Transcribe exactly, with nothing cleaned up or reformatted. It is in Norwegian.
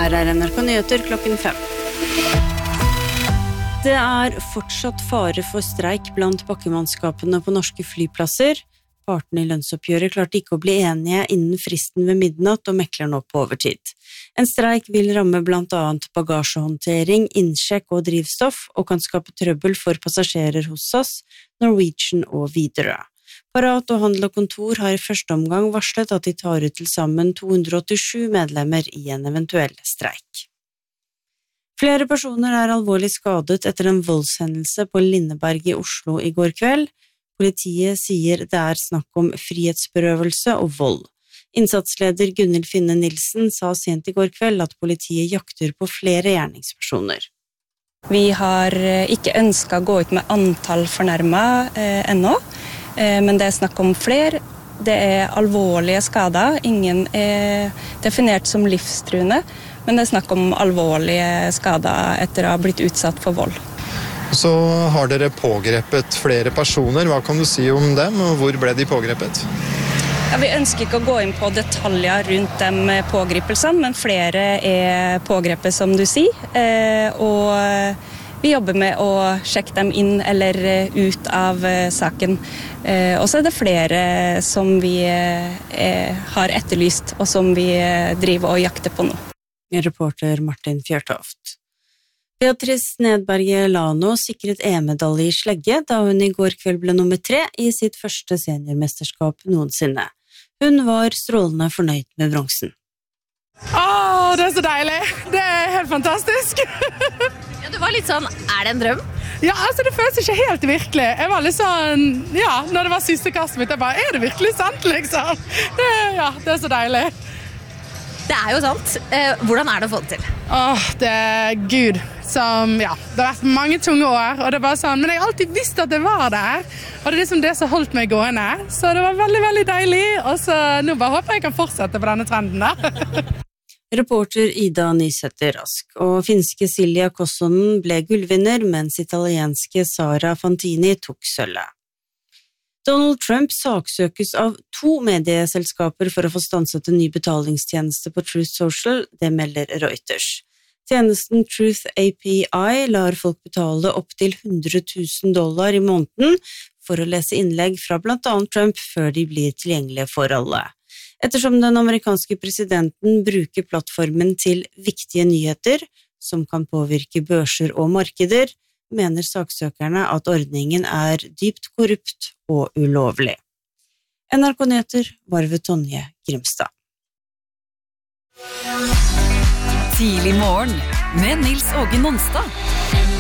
Her er N R K Nyheter klokken fem. Det er fortsatt fare for streik blant bakkemannskapene på norske flyplasser. Partene i lønnsoppgjøret klarte ikke å bli enige innen fristen ved midnatt og mekler nå på overtid. En streik vil ramme blant annet bagasjehåndtering, innsjekk og drivstoff, og kan skape trøbbel for passasjerer hos oss, Norwegian og Widerøe. Parat og Handel og Kontor har i første omgang varslet at de tar ut til sammen to hundre og åttisju medlemmer i en eventuell streik. Flere personer er alvorlig skadet etter en voldshendelse på Lindeberg i Oslo i går kveld. Politiet sier det er snakk om frihetsberøvelse og vold. Innsatsleder Gunhild Finne Nilsen sa sent i går kveld at politiet jakter på flere gjerningspersoner. Vi har ikke ønsket å gå ut med antall fornærmet eh, ennå, eh, men det er snakk om flere. Det er alvorlige skader. Ingen er definert som livstruende, men det er snakk om alvorlige skader etter å ha blitt utsatt for vold. Så har dere pågrepet flere personer. Hva kan du si om dem, og hvor ble de pågrepet? Ja, vi ønsker ikke å gå inn på detaljer rundt de pågripelsene, men flere er pågrepet, som du sier. Eh, og vi jobber med å sjekke dem inn eller ut av saken. Eh, og så er det flere som vi eh, har etterlyst, og som vi driver og jakter på nå. Reporter Martin Fjørtoft. Beatrice Nedberge Lano sikret E-medalje i slegge da hun i går kveld ble nummer tre i sitt første seniormesterskap noensinne. Hun var strålende fornøyd med bronsen. Åh, det er så deilig! Det er helt fantastisk! Ja, du var litt sånn, er det en drøm? Ja, altså det føles ikke helt virkelig. Jeg var litt sånn, ja, når det var siste kastet mitt, jeg bare, er det virkelig sant, liksom? Det, ja, det er så deilig. Det er jo sant. Eh, hvordan er det å få det til? Åh, det er Gud som, ja, det har vært mange tunge år, og det er bare sånn, men jeg har alltid visst at det var der, og det er liksom det som holdt meg gående, så det var veldig, veldig deilig, og så nå bare håper jeg kan fortsette på denne trenden da. Reporter Ida Nysæter Rask, og finske Silja Kossonen ble gullvinner, mens italienske Sara Fantini tok sølvet. Donald Trump saksøkes av to medieselskaper for å få stanset en ny betalingstjeneste på Truth Social, det melder Reuters. Tjenesten Truth A P I lar folk betale opp til hundre tusen dollar i måneden for å lese innlegg fra blant annet Trump før de blir tilgjengelige for alle. Ettersom den amerikanske presidenten bruker plattformen til viktige nyheter, som kan påvirke børser og markeder, mener saksøkerne at ordningen er dypt korrupt og ulovlig. N R K Nyheter var ved Tonje Grimstad. Tidlig morgen med Nils Åge Nonstad.